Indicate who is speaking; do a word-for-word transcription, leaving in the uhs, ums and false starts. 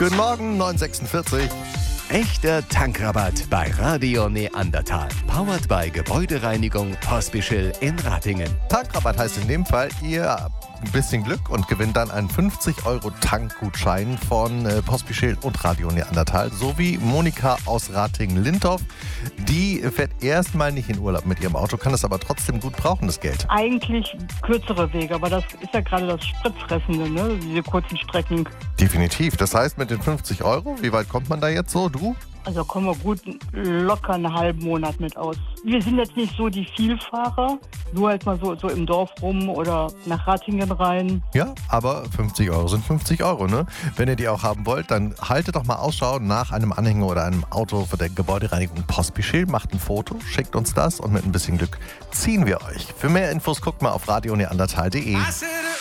Speaker 1: Guten Morgen, neun Uhr sechsundvierzig.
Speaker 2: Echter Tankrabatt bei Radio Neandertal. Powered by Gebäudereinigung Pospischl in Ratingen.
Speaker 1: Tankrabatt heißt in dem Fall, ihr habt ein bisschen Glück und gewinnt dann einen fünfzig Euro Tankgutschein von äh, Pospischl und Radio Neandertal sowie Monika aus Ratingen-Lindorf. Die fährt erstmal nicht in Urlaub mit ihrem Auto, kann es aber trotzdem gut brauchen, das Geld.
Speaker 3: Eigentlich kürzere Wege, aber das ist ja gerade das Spritfressende, ne? Diese kurzen Strecken.
Speaker 1: Definitiv. Das heißt, mit den fünfzig Euro, wie weit kommt man da jetzt so, du?
Speaker 3: Also kommen wir gut locker einen halben Monat mit aus. Wir sind jetzt nicht so die Vielfahrer, nur halt mal so, so im Dorf rum oder nach Ratingen rein.
Speaker 1: Ja, aber fünfzig Euro sind fünfzig Euro, ne? Wenn ihr die auch haben wollt, dann haltet doch mal Ausschau nach einem Anhänger oder einem Auto von der Gebäudereinigung Pospischl, macht ein Foto, schickt uns das und mit ein bisschen Glück ziehen wir euch. Für mehr Infos guckt mal auf radio neandertal punkt de.